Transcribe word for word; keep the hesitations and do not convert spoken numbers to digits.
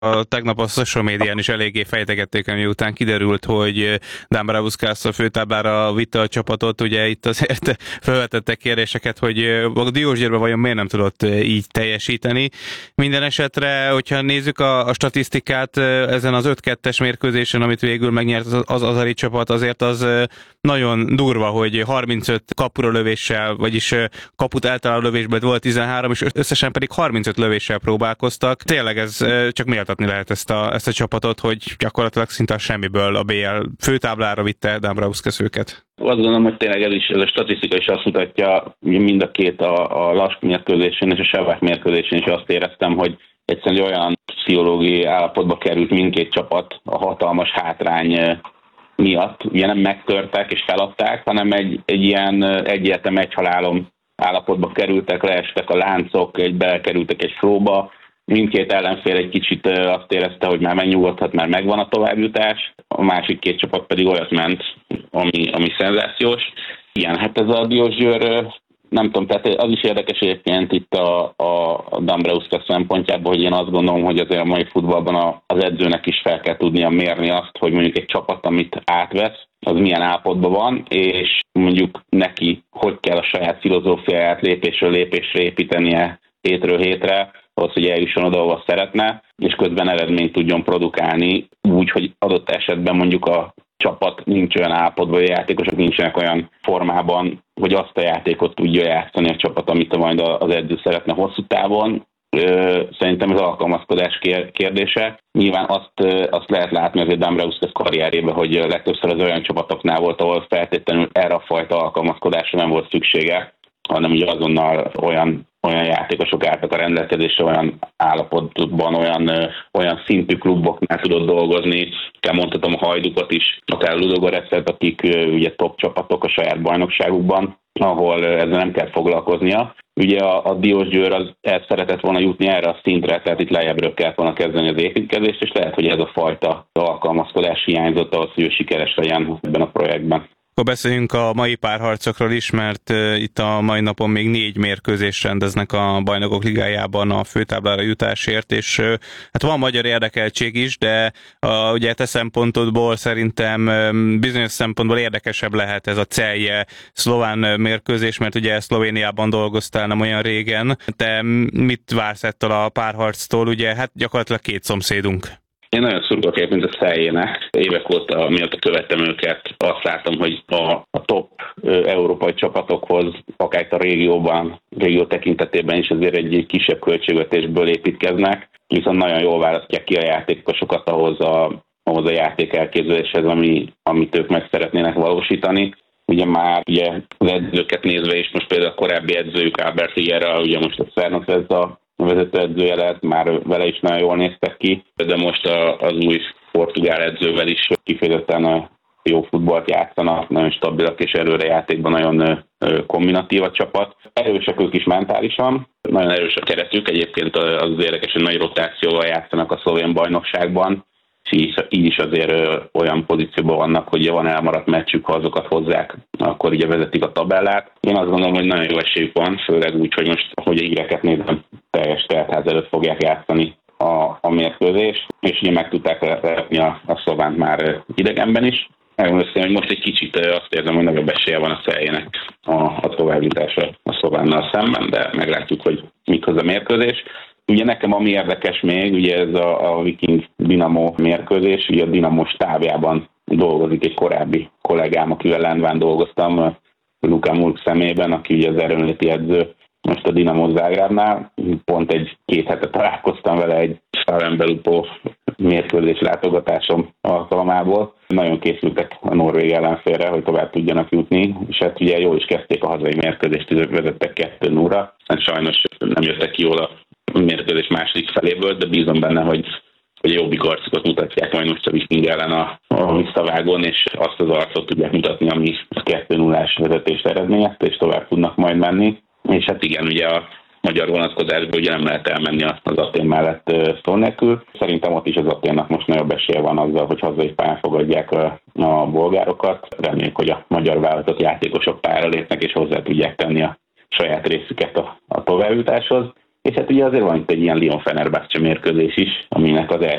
A tegnap a social médián is eléggé fejtegették, ami után kiderült, hogy Dambrauskas a főtáblára vitte a csapatot. Ugye itt azért felvetettek kérdéseket, hogy a Diósgyőrben vajon miért nem tudott így teljesíteni. Minden esetre, hogyha nézzük a, a statisztikát, ezen az öt kettes mérkőzésen, amit végül megnyert az, az Azari csapat, azért az nagyon durva, hogy harmincöt kapura lövéssel, vagyis kaput eltaláló lövésből volt tizenhárom, és összesen pedig harmincöt lövéssel próbálkoztak. Tényleg ez csak méltatni lehet ezt a, ezt a csapatot, hogy gyakorlatilag szinte a semmiből a bé el főtáblára vitte Dambrauskas őket. Azt gondolom, hogy tényleg ez is, ez a statisztika is azt mutatja, mind a két a, a Lask mérkőzésén és a Sevák mérkőzésén is azt éreztem, hogy egyszerűen olyan pszichológiai állapotba került mindkét csapat a hatalmas hátrány miatt. Ugye nem megtörtek és feladták, hanem egy, egy ilyen egyértelmű egyhalálom állapotba kerültek, leestek a láncok, egy belekerültek egy flóba. Mindkét ellenfél egy kicsit azt érezte, hogy már megnyugodhat, már megvan a továbbjutás. A másik két csapat pedig olyat ment, ami, ami szenzációs. Igen, hát ez a Diósgyőr, nem tudom, tehát az is érdekes egyébként itt a, a Dambrauskas szempontjából, hogy én azt gondolom, hogy azért a mai futballban az edzőnek is fel kell tudnia mérni azt, hogy mondjuk egy csapat, amit átvesz, az milyen állapotban van, és mondjuk neki hogy kell a saját filozófiáját lépésről lépésre építenie hétről hétre, ahhoz, hogy eljusson oda, ahova szeretne, és közben eredményt tudjon produkálni, úgy, hogy adott esetben mondjuk a csapat nincs olyan állapotban, vagy a játékosok nincsenek olyan formában, hogy azt a játékot tudja játszani a csapat, amit majd az edző szeretne hosszú távon. Szerintem ez alkalmazkodás kérdése. Nyilván azt, azt lehet látni azért Dambrauskas karrierjében, hogy legtöbbször az olyan csapatoknál volt, ahol feltétlenül erre a fajta alkalmazkodásra nem volt szüksége, hanem ugye azonnal olyan, olyan játékosok álltak a rendelkezésre, olyan állapotban, olyan, olyan szintű kluboknál tudott dolgozni. Kell mondhatom a Hajdukot is, akár Ludogorecet, akik ugye top csapatok a saját bajnokságukban, ahol ezzel nem kell foglalkoznia. Ugye a, a Diósgyőr az el szeretett volna jutni erre a szintre, tehát itt lejjebbről kellett volna kezdeni az építkezést, és lehet, hogy ez a fajta alkalmazkodás hiányzott ahhoz, hogy ő sikeres legyen ebben a projektben. Akkor beszéljünk a mai párharcokról is, mert uh, itt a mai napon még négy mérkőzést rendeznek a Bajnokok Ligájában a főtáblára jutásért, és uh, hát van magyar érdekeltség is, de uh, ugye te szempontodból szerintem um, bizonyos szempontból érdekesebb lehet ez a Celje szlován mérkőzés, mert ugye Szlovéniában dolgoztál nem olyan régen. Te mit vársz ettől a párharctól? Ugye hát gyakorlatilag két szomszédunk. Én nagyon szurkolok egyébként a Celjének. Évek óta, miatt követtem őket, azt látom, hogy a, a top ö, európai csapatokhoz, akár a régióban, régió tekintetében is azért egy, egy kisebb költségvetésből építkeznek, viszont nagyon jól választják ki a játékosokat ahhoz a, ahhoz a játék elképzeléshez, ami, amit ők meg szeretnének valósítani. Ugye már ugye az edzőket nézve is, most például a korábbi edzőjük Albert Higuera, ugye most a Szernosz ez a a vezetőedzője lett, már vele is nagyon jól néztek ki, de most az új portugál edzővel is kifejezetten jó futballt játszanak, nagyon stabilak és előrejátékban nagyon kombinatív a csapat. Erősek ők is mentálisan, nagyon erős a keretük, egyébként az érdekes, hogy nagy rotációval játszanak a szlovén bajnokságban, és így, így is azért olyan pozícióban vannak, hogy van elmaradt meccsük, ha azokat hozzák, akkor ugye vezetik a tabellát. Én azt gondolom, hogy nagyon jó esélyük van, főleg úgy, hogy most, hogy a híreket nézem, teljes teltház előtt fogják játszani a, a mérkőzést, és ugye meg tudták lehetni a, a szlovánt már idegenben is. Megmondom, hogy most egy kicsit azt érzem, hogy nagyobb esélye van a Celjének a, a továbbjutásra a szlovánnal szemben, de meglátjuk, hogy mik az a mérkőzés. Ugye nekem ami érdekes még, ugye ez a, a Viking Dinamo mérkőzés, ugye a Dinamo stábjában dolgozik egy korábbi kollégám, akivel Lendván dolgoztam, Luka Murk szemében, aki ugye az erőnléti edző most a Dinamo Zágrábnál. Pont egy két hete találkoztam vele egy Sarenbelupo mérkőzés látogatásom alkalmából. Nagyon készültek a norvég ellenfélre, hogy tovább tudjanak jutni, és hát ugye jól is kezdték a hazai mérkőzést, vezettek kettő nullra. Hát sajnos nem jöttek ki jól a mérkőzés második feléből, de bízom benne, hogy, hogy a jobbik arcukat mutatják majd most a Viking ellen a, a visszavágón, és azt az arcot tudják mutatni, ami a kettő nullás vezetést eredményezte, és tovább tudnak majd menni. És hát igen, ugye a magyar vonatkozásból ugye nem lehet elmenni az Atén mellett szó nélkül. Szerintem ott is az Aténnak most nagyobb esélye van azzal, hogy hazai pályán fogadják a, a bolgárokat. Reméljük, hogy a magyar válogatott játékosok pályára lépnek, és hozzá tudják tenni a saját részüket a, a továbbjutáshoz. És hát ugye azért van itt egy ilyen Lyon-Fenerbahce mérkőzés is, aminek az